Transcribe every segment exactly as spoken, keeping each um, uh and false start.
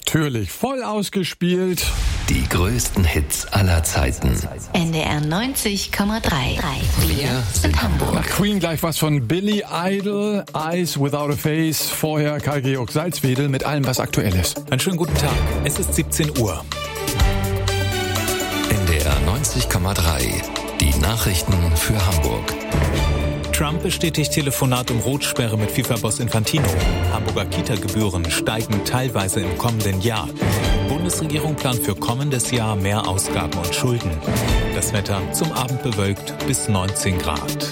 natürlich voll ausgespielt. Die größten Hits aller Zeiten. N D R neunzig Komma drei. Wir sind Hamburg. Nach Queen gleich was von Billy Idol, Eyes Without a Face. Vorher Karl-Georg Salzwedel mit allem, was aktuell ist. Einen schönen guten Tag. Es ist siebzehn Uhr. N D R neunzig Komma drei. Die Nachrichten für Hamburg. Trump bestätigt Telefonat um Rotsperre mit FIFA-Boss Infantino. Hamburger Kita-Gebühren steigen teilweise im kommenden Jahr. Bundesregierung plant für kommendes Jahr mehr Ausgaben und Schulden. Das Wetter zum Abend bewölkt bis neunzehn Grad.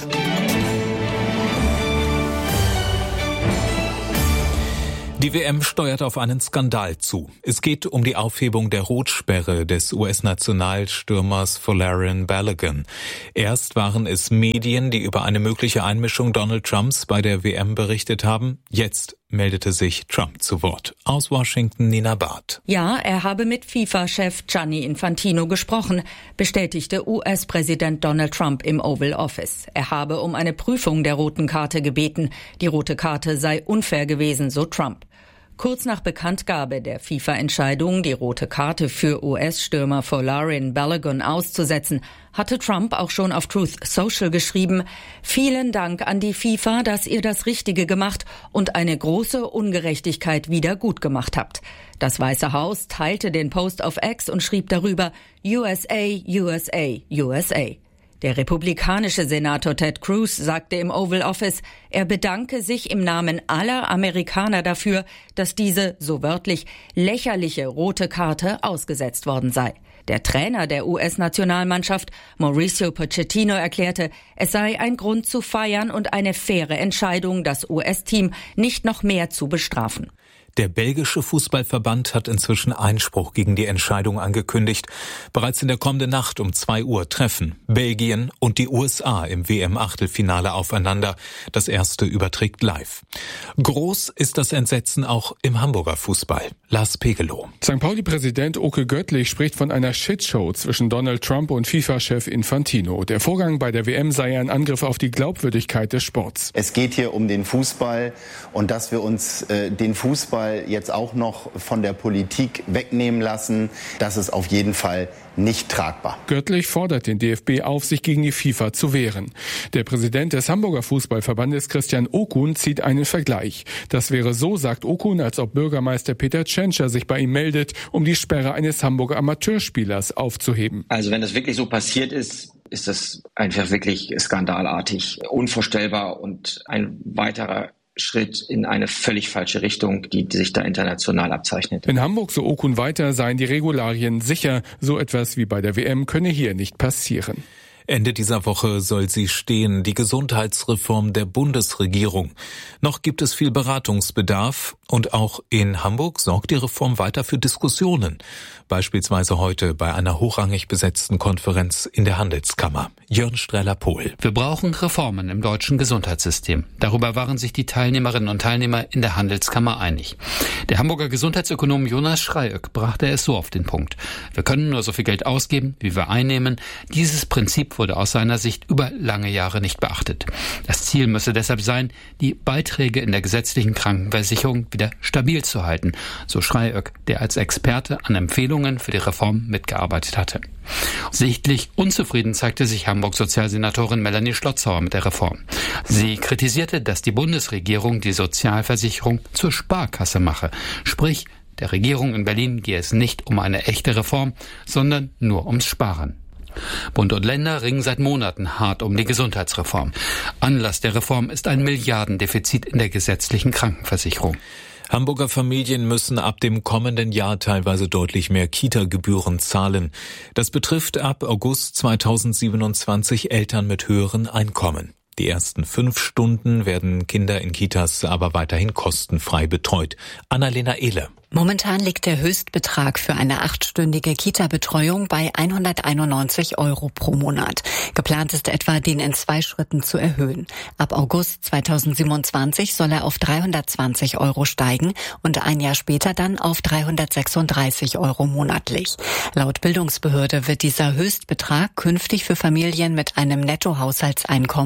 Die W M steuert auf einen Skandal zu. Es geht um die Aufhebung der Rotsperre des U S-Nationalstürmers Folarin Balogun. Erst waren es Medien, die über eine mögliche Einmischung Donald Trumps bei der W M berichtet haben. Jetzt meldete sich Trump zu Wort. Aus Washington Nina Barth. Ja, er habe mit FIFA-Chef Gianni Infantino gesprochen, bestätigte U S-Präsident Donald Trump im Oval Office. Er habe um eine Prüfung der roten Karte gebeten. Die rote Karte sei unfair gewesen, so Trump. Kurz nach Bekanntgabe der FIFA-Entscheidung, die rote Karte für U S-Stürmer Folarin Balogun auszusetzen, hatte Trump auch schon auf Truth Social geschrieben: Vielen Dank an die FIFA, dass ihr das Richtige gemacht und eine große Ungerechtigkeit wieder gut gemacht habt. Das Weiße Haus teilte den Post auf X und schrieb darüber: U S A, U S A, U S A. Der republikanische Senator Ted Cruz sagte im Oval Office, er bedanke sich im Namen aller Amerikaner dafür, dass diese, so wörtlich, lächerliche rote Karte ausgesetzt worden sei. Der Trainer der U S-Nationalmannschaft, Mauricio Pochettino, erklärte, es sei ein Grund zu feiern und eine faire Entscheidung, das U S-Team nicht noch mehr zu bestrafen. Der belgische Fußballverband hat inzwischen Einspruch gegen die Entscheidung angekündigt. Bereits in der kommenden Nacht um zwei Uhr treffen Belgien und die U S A im W M-Achtelfinale aufeinander. Das erste überträgt live. Groß ist das Entsetzen auch im Hamburger Fußball. Lars Pegelow. Sankt Pauli-Präsident Oke Göttlich spricht von einer Shitshow zwischen Donald Trump und FIFA-Chef Infantino. Der Vorgang bei der W M sei ein Angriff auf die Glaubwürdigkeit des Sports. Es geht hier um den Fußball und dass wir uns äh, den Fußball jetzt auch noch von der Politik wegnehmen lassen, das ist auf jeden Fall nicht tragbar. Göttlich fordert den D F B auf, sich gegen die FIFA zu wehren. Der Präsident des Hamburger Fußballverbandes Christian Okun zieht einen Vergleich. Das wäre so, sagt Okun, als ob Bürgermeister Peter Tschentscher sich bei ihm meldet, um die Sperre eines Hamburger Amateurspielers aufzuheben. Also wenn das wirklich so passiert ist, ist das einfach wirklich skandalartig, unvorstellbar und ein weiterer Schritt in eine völlig falsche Richtung, die sich da international abzeichnet. In Hamburg, so Okun weiter, seien die Regularien sicher. So etwas wie bei der W M könne hier nicht passieren. Ende dieser Woche soll sie stehen, die Gesundheitsreform der Bundesregierung. Noch gibt es viel Beratungsbedarf und auch in Hamburg sorgt die Reform weiter für Diskussionen. Beispielsweise heute bei einer hochrangig besetzten Konferenz in der Handelskammer. Jörn Streller-Pohl. Wir brauchen Reformen im deutschen Gesundheitssystem. Darüber waren sich die Teilnehmerinnen und Teilnehmer in der Handelskammer einig. Der Hamburger Gesundheitsökonom Jonas Schreiöck brachte es so auf den Punkt: Wir können nur so viel Geld ausgeben, wie wir einnehmen. Dieses Prinzip wurde aus seiner Sicht über lange Jahre nicht beachtet. Das Ziel müsse deshalb sein, die Beiträge in der gesetzlichen Krankenversicherung wieder stabil zu halten, so Schreiöck, der als Experte an Empfehlungen für die Reform mitgearbeitet hatte. Sichtlich unzufrieden zeigte sich Hamburg-Sozialsenatorin Melanie Schlotzauer mit der Reform. Sie kritisierte, dass die Bundesregierung die Sozialversicherung zur Sparkasse mache. Sprich, der Regierung in Berlin gehe es nicht um eine echte Reform, sondern nur ums Sparen. Bund und Länder ringen seit Monaten hart um die Gesundheitsreform. Anlass der Reform ist ein Milliardendefizit in der gesetzlichen Krankenversicherung. Hamburger Familien müssen ab dem kommenden Jahr teilweise deutlich mehr Kita-Gebühren zahlen. Das betrifft ab August zweitausendsiebenundzwanzig Eltern mit höheren Einkommen. Die ersten fünf Stunden werden Kinder in Kitas aber weiterhin kostenfrei betreut. Annalena Ehle. Momentan liegt der Höchstbetrag für eine achtstündige Kita-Betreuung bei hunderteinundneunzig Euro pro Monat. Geplant ist etwa, den in zwei Schritten zu erhöhen. Ab August zweitausendsiebenundzwanzig soll er auf dreihundertzwanzig Euro steigen und ein Jahr später dann auf dreihundertsechsunddreißig Euro monatlich. Laut Bildungsbehörde wird dieser Höchstbetrag künftig für Familien mit einem Nettohaushaltseinkommen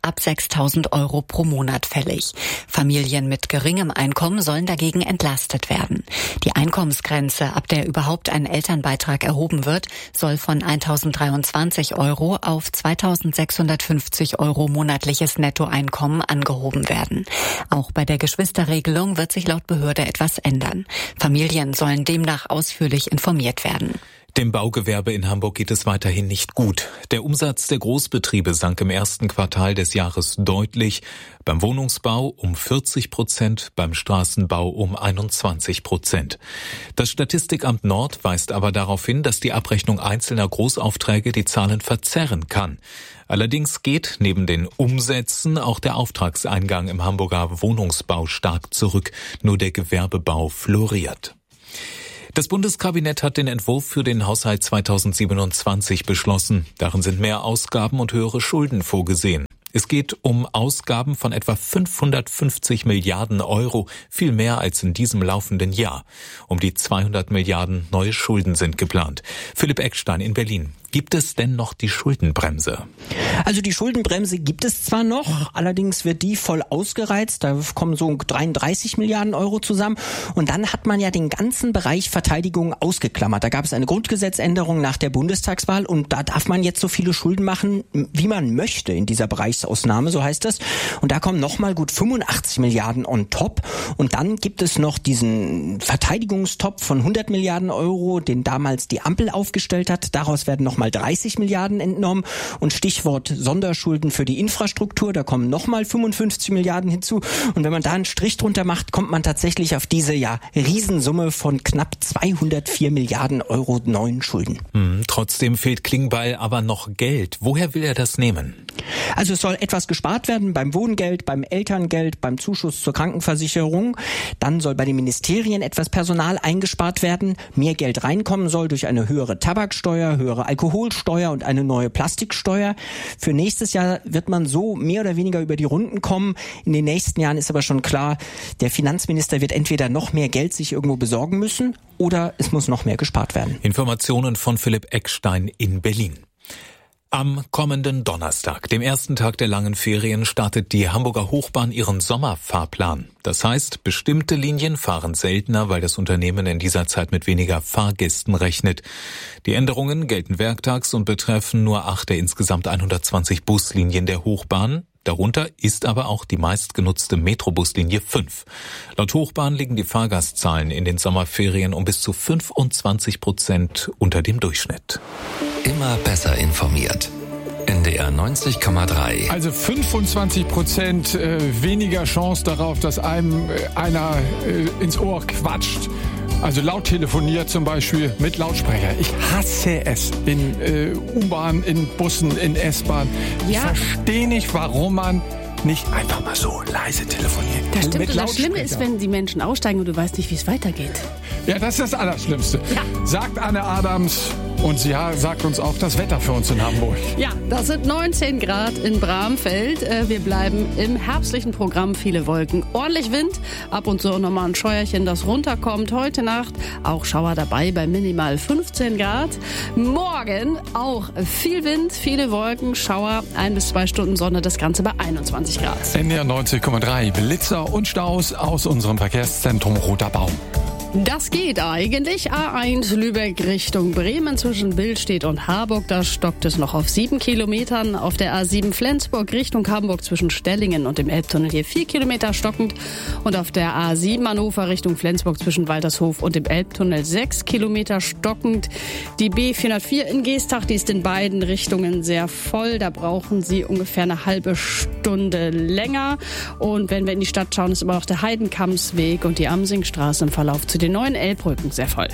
ab sechstausend Euro pro Monat fällig. Familien mit geringem Einkommen sollen dagegen entlastet werden. Die Einkommensgrenze, ab der überhaupt ein Elternbeitrag erhoben wird, soll von eintausenddreiundzwanzig Euro auf zweitausendsechshundertfünfzig Euro monatliches Nettoeinkommen angehoben werden. Auch bei der Geschwisterregelung wird sich laut Behörde etwas ändern. Familien sollen demnach ausführlich informiert werden. Dem Baugewerbe in Hamburg geht es weiterhin nicht gut. Der Umsatz der Großbetriebe sank im ersten Quartal des Jahres deutlich. Beim Wohnungsbau um vierzig Prozent, beim Straßenbau um einundzwanzig Prozent. Das Statistikamt Nord weist aber darauf hin, dass die Abrechnung einzelner Großaufträge die Zahlen verzerren kann. Allerdings geht neben den Umsätzen auch der Auftragseingang im Hamburger Wohnungsbau stark zurück. Nur der Gewerbebau floriert. Das Bundeskabinett hat den Entwurf für den Haushalt zweitausendsiebenundzwanzig beschlossen. Darin sind mehr Ausgaben und höhere Schulden vorgesehen. Es geht um Ausgaben von etwa fünfhundertfünfzig Milliarden Euro, viel mehr als in diesem laufenden Jahr. Um die zweihundert Milliarden neue Schulden sind geplant. Philipp Eckstein in Berlin. Gibt es denn noch die Schuldenbremse? Also die Schuldenbremse gibt es zwar noch, allerdings wird die voll ausgereizt. Da kommen so dreiunddreißig Milliarden Euro zusammen. Und dann hat man ja den ganzen Bereich Verteidigung ausgeklammert. Da gab es eine Grundgesetzänderung nach der Bundestagswahl und da darf man jetzt so viele Schulden machen, wie man möchte in dieser Bereichsausnahme, so heißt das. Und da kommen nochmal gut fünfundachtzig Milliarden on top. Und dann gibt es noch diesen Verteidigungstopf von hundert Milliarden Euro, den damals die Ampel aufgestellt hat. Daraus werden nochmal dreißig Milliarden entnommen und Stichwort Sonderschulden für die Infrastruktur, da kommen nochmal fünfundfünfzig Milliarden hinzu und wenn man da einen Strich drunter macht, kommt man tatsächlich auf diese ja Riesensumme von knapp zweihundertvier Milliarden Euro neuen Schulden. Hm, trotzdem fehlt Klingbeil aber noch Geld. Woher will er das nehmen? Also es soll etwas gespart werden beim Wohngeld, beim Elterngeld, beim Zuschuss zur Krankenversicherung. Dann soll bei den Ministerien etwas Personal eingespart werden. Mehr Geld reinkommen soll durch eine höhere Tabaksteuer, höhere Alkoholsteuer und eine neue Plastiksteuer. Für nächstes Jahr wird man so mehr oder weniger über die Runden kommen. In den nächsten Jahren ist aber schon klar, der Finanzminister wird entweder noch mehr Geld sich irgendwo besorgen müssen oder es muss noch mehr gespart werden. Informationen von Philipp Eckstein in Berlin. Am kommenden Donnerstag, dem ersten Tag der langen Ferien, startet die Hamburger Hochbahn ihren Sommerfahrplan. Das heißt, bestimmte Linien fahren seltener, weil das Unternehmen in dieser Zeit mit weniger Fahrgästen rechnet. Die Änderungen gelten werktags und betreffen nur acht der insgesamt hundertzwanzig Buslinien der Hochbahn. Darunter ist aber auch die meistgenutzte Metrobuslinie fünf. Laut Hochbahn liegen die Fahrgastzahlen in den Sommerferien um bis zu fünfundzwanzig Prozent unter dem Durchschnitt. Immer besser informiert. N D R neunzig Komma drei. Also fünfundzwanzig Prozent äh, weniger Chance darauf, dass einem äh, einer äh, ins Ohr quatscht. Also laut telefoniert zum Beispiel mit Lautsprecher. Ich hasse es in äh, U-Bahn, in Bussen, in S-Bahn. Ich ja. verstehe nicht, warum man nicht einfach mal so leise telefoniert. Das stimmt. Und das Schlimme ist, wenn die Menschen aussteigen und du weißt nicht, wie es weitergeht. Ja, das ist das Allerschlimmste. Ja. Sagt Anne Adams. Und sie sagt uns auch das Wetter für uns in Hamburg. Ja, das sind neunzehn Grad in Bramfeld. Wir bleiben im herbstlichen Programm. Viele Wolken, ordentlich Wind. Ab und zu nochmal ein Scheuerchen, das runterkommt. Heute Nacht auch Schauer dabei bei minimal fünfzehn Grad. Morgen auch viel Wind, viele Wolken, Schauer, ein bis zwei Stunden Sonne. Das Ganze bei einundzwanzig Grad. N D R neunzig Komma drei. Blitzer und Staus aus unserem Verkehrszentrum Roter Baum. Das geht eigentlich. A eins Lübeck Richtung Bremen zwischen Billstedt und Harburg. Da stockt es noch auf sieben Kilometern. Auf der A sieben Flensburg Richtung Hamburg zwischen Stellingen und dem Elbtunnel hier vier Kilometer stockend. Und auf der A sieben Hannover Richtung Flensburg zwischen Waltershof und dem Elbtunnel sechs Kilometer stockend. Die B vierhundertvier in Geestach, die ist in beiden Richtungen sehr voll. Da brauchen Sie ungefähr eine halbe Stunde länger. Und wenn wir in die Stadt schauen, ist immer noch der Heidenkammsweg und die Amsingstraße im Verlauf zu den neuen Elbbrücken sehr voll.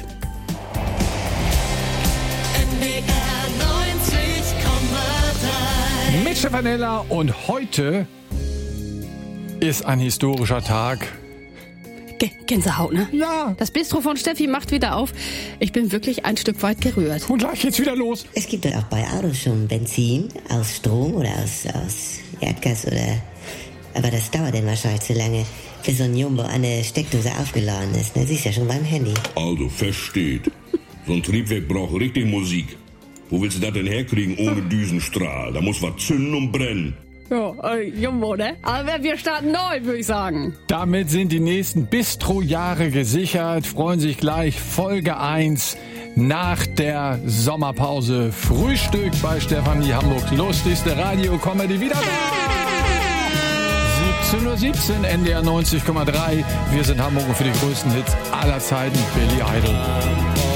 Mit Stefanella und heute ist ein historischer Tag. G- Gänsehaut, ne? Ja. Das Bistro von Steffi macht wieder auf. Ich bin wirklich ein Stück weit gerührt. Und gleich geht's wieder los. Es gibt doch auch bei Autos schon Benzin aus Strom oder aus, aus Erdgas oder... Aber das dauert dann wahrscheinlich zu lange, bis so ein Jumbo an der Steckdose aufgeladen ist. Das siehst du ja schon beim Handy. Also, versteht. So ein Triebwerk braucht richtig Musik. Wo willst du das denn herkriegen ohne Düsenstrahl? Da muss was zünden und brennen. Ja, äh, Jumbo, ne? Aber wir starten neu, würde ich sagen. Damit sind die nächsten Bistro-Jahre gesichert. Freuen sich gleich Folge eins nach der Sommerpause. Frühstück bei Stefanie Hamburg. Lustigste Radio-Comedy wieder siebzehn Uhr siebzehn, N D R neunzig Komma drei. Wir sind Hamburg für die größten Hits aller Zeiten. Billy Idol.